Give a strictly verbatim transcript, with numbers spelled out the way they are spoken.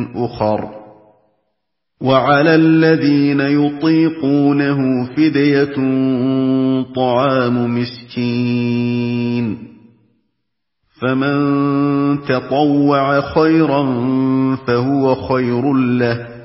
أخر وعلى الذين يطيقونه فدية طعام مسكين فمن تطوع خيرا فهو خير له